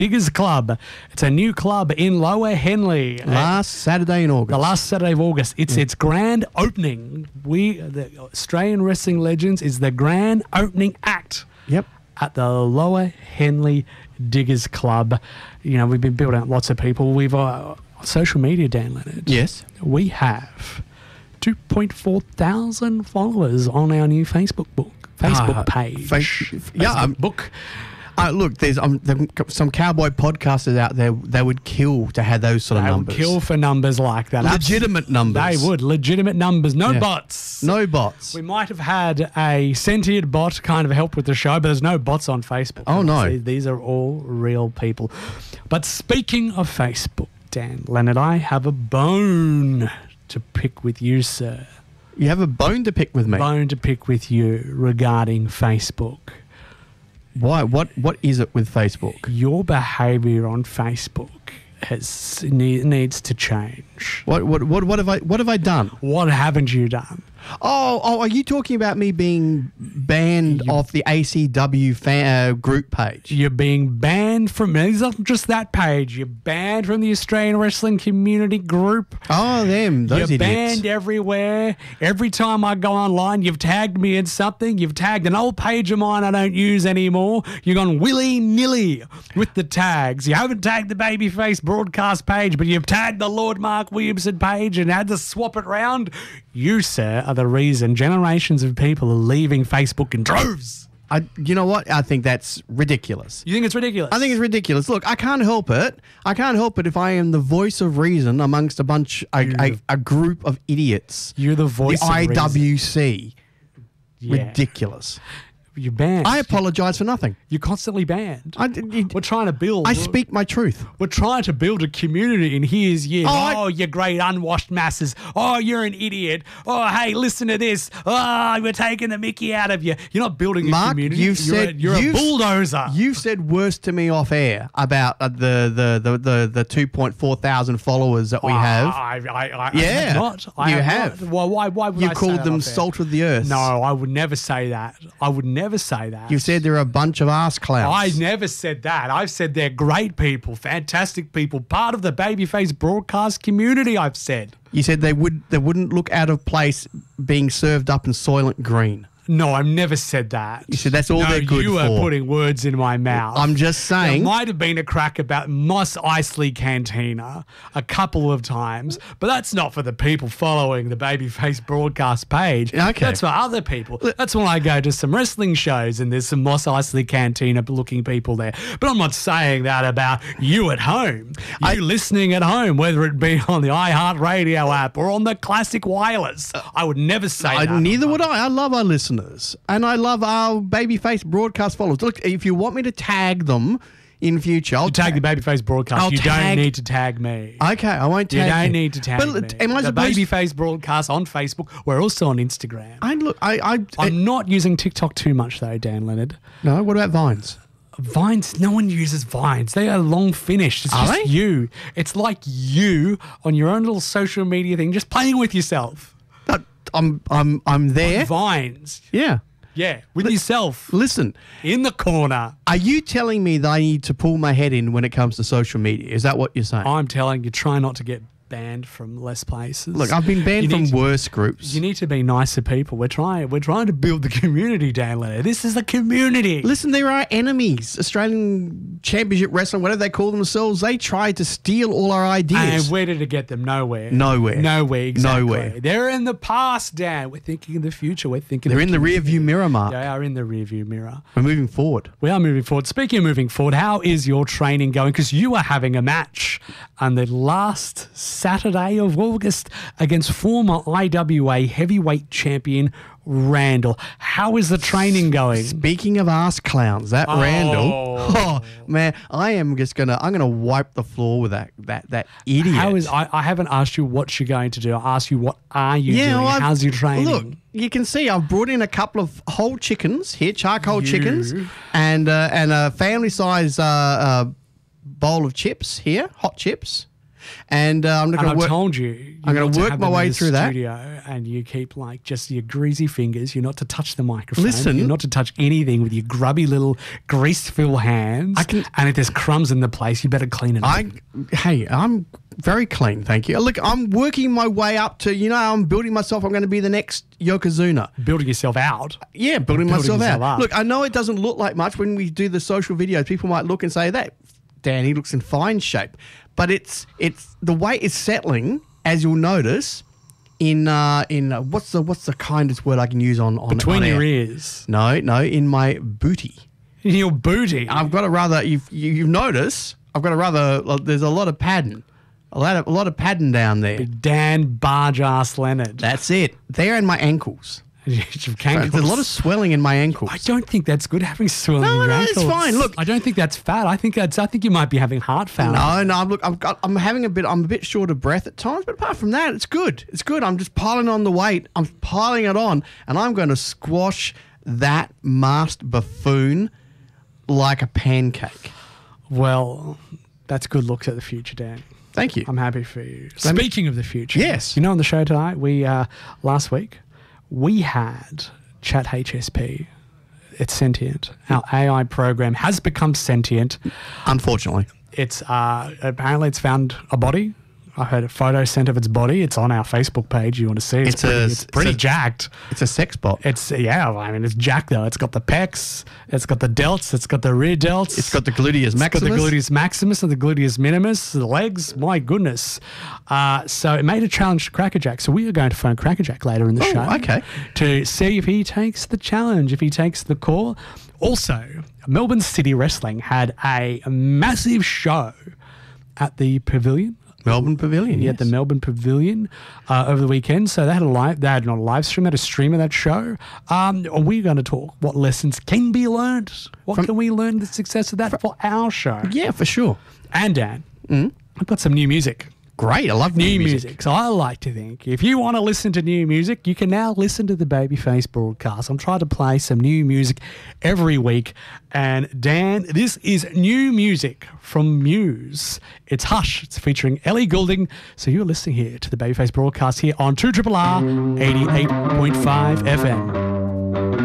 Diggers Club. It's a new club in Lower Henley. Last Saturday in August. The last Saturday of August. It's its grand opening. The Australian Wrestling Legends is the grand opening act. Yep. At the Lower Henley Diggers Club. You know, we've been building out lots of people. We've social media, Dan Leonard. Yes. We have 2.4 thousand followers on our new Facebook page. Book. Look, there's some cowboy podcasters out there. They would kill to have those sort of numbers. They would kill for numbers like that. Legitimate numbers. They would. Legitimate numbers. No bots. No bots. We might have had a sentient bot kind of help with the show, but there's no bots on Facebook. Oh, no. These are all real people. But speaking of Facebook, Dan Leonard, I have a bone to pick with you, sir. You have a bone to pick with me? Bone to pick with you regarding Facebook. Why? What is it with Facebook? Your behaviour on Facebook needs to change. What have I done? What haven't you done? Oh, are you talking about me being banned off the ACW group page? You're being banned from, it's not just that page, you're banned from the Australian Wrestling Community Group. Oh, those You're idiots. banned everywhere. Every time I go online, you've tagged me in something. You've tagged an old page of mine I don't use anymore. You've gone willy-nilly with the tags. You haven't tagged the Babyface broadcast page, but you've tagged the Lord Mark Williamson page and had to swap it round. You, sir, are the reason generations of people are leaving Facebook in droves. You know what? I think that's ridiculous. You think it's ridiculous? I think it's ridiculous. Look, I can't help it. I can't help it if I am the voice of reason amongst a group of idiots. You're the voice of reason. The IWC. Yeah. Ridiculous. You're banned. I apologise for nothing. You're constantly banned. We're trying to build. I speak my truth. We're trying to build a community in here's years. You great unwashed masses. Oh, you're an idiot. Oh, hey, listen to this. Oh, we're taking the mickey out of you. You're not building a community. You're a bulldozer. You've said worse to me off air about the 2.4 thousand followers that we have. I have not. You have. Well, why would you I called say them that salt of the earth? No, I would never say that. I would never say that. You said they're a bunch of ass clowns. I never said that. I've said they're great people, fantastic people, part of the Babyface broadcast community, I've said. You said they wouldn't look out of place being served up in Soylent Green. No, I've never said that. You said that's all they're good for. You are putting words in my mouth. I'm just saying. There might have been a crack about Moss Isley Cantina a couple of times, but that's not for the people following the Babyface broadcast page. Okay. That's for other people. That's when I go to some wrestling shows and there's some Moss Isley Cantina looking people there. But I'm not saying that about you at home. You listening at home, whether it be on the iHeartRadio app or on the Classic Wireless. I would never say that. Neither would I. I love our listeners. And I love our Babyface broadcast followers. Look, if you want me to tag them in future, I'll tag the Babyface broadcast. You don't need to tag me. Okay, I won't tag you. You don't need to tag me. Am I the Babyface broadcast on Facebook. We're also on Instagram. I'm not using TikTok too much though, Dan Leonard. No, what about Vines? Vines, no one uses Vines. They are long finished. It's just you. It's like you on your own little social media thing, just playing with yourself. I'm there. On Vines. Yeah. Yeah, with yourself. Listen. In the corner. Are you telling me that I need to pull my head in when it comes to social media? Is that what you're saying? I'm telling you, try not to get banned from less places. Look, I've been banned from worse groups. You need to be nicer people. We're trying to build the community, Dan Leonard. This is a community. Listen, there are enemies. Australian Championship Wrestling, whatever they call themselves, they tried to steal all our ideas. And where did it get them? Nowhere. Nowhere, exactly. Nowhere. They're in the past, Dan. We're thinking of the future. They're in the rear view mirror, Mark. They are in the rear view mirror. We're moving forward. We are moving forward. Speaking of moving forward, how is your training going? Because you are having a match on the last Saturday of August against former IWA heavyweight champion Randall. How is the training going? Speaking of ass clowns, that Randall, man, I'm gonna wipe the floor with that idiot. I haven't asked you what you're going to do. I asked you what are you doing? How's your training? Look, you can see I've brought in a couple of whole chickens here, charcoal chickens, and a family size bowl of chips here, hot chips. And I'm And going I to work. told you. I'm gonna not to work have my them in way the through that. studio, and you keep like just your greasy fingers. You're not to touch the microphone. Listen. You're not to touch anything with your grubby little grease-filled hands. And if there's crumbs in the place, you better clean it up. Hey, I'm very clean, thank you. Look, I'm working my way up to, I'm building myself. I'm going to be the next Yokozuna. Building yourself out. Yeah, building myself yourself out. up. Look, I know it doesn't look like much when we do the social videos. People might look and say that Dan, he looks in fine shape, but it's the weight is settling, as you'll notice. In what's the kindest word I can use on Between on your air? ears. No, in my booty. In your booty. I've got a rather you've noticed. I've got a rather. There's a lot of padding, a lot of padding down there. Dan Barge-ass Leonard. That's it. There and my ankles. There's a lot of swelling in my ankles. I don't think that's good having swelling in your No, ankles. it's fine. Look, I don't think that's fat. I think you might be having heart failure. No. Look, I'm a bit short of breath at times, but apart from that, it's good. It's good. I'm just piling on the weight. I'm piling it on, and I'm going to squash that masked buffoon like a pancake. Well, that's good looks at the future, Dan. Thank you. I'm happy for you. Speaking of the future, Yes. on the show tonight, last week we had Chat HSP. It's sentient. Our AI program has become sentient. Unfortunately. It's apparently it's found a body. I heard a photo sent of its body. It's on our Facebook page. You want to see? It's pretty jacked. It's a sex bot. It's jacked though. It's got the pecs. It's got the delts. It's got the rear delts. It's got the gluteus maximus. It's got the gluteus maximus and the gluteus minimus. The legs. My goodness. So it made a challenge to Crackerjack. So we are going to phone Crackerjack later in the show. Okay. To see if he takes the challenge, if he takes the call. Also, Melbourne City Wrestling had a massive show at the Pavilion. Melbourne Pavilion, Yeah, at the Melbourne Pavilion over the weekend. So they had not a live stream, they had a stream of that show. We're going to talk what lessons can be learned. What can we learn the success of that for our show? Yeah, for sure. And Dan, I've got some new music. Great. I love new music. So I like to think if you want to listen to new music, you can now listen to the Babyface broadcast. I'm trying to play some new music every week. And Dan, this is new music from Muse. It's Hush. It's featuring Ellie Goulding. So you're listening here to the Babyface broadcast here on 2RRR 88.5 FM.